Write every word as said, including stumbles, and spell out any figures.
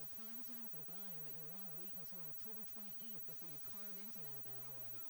a prime time for buying, but you want to wait until October twenty-eighth before you carve into that bad boy.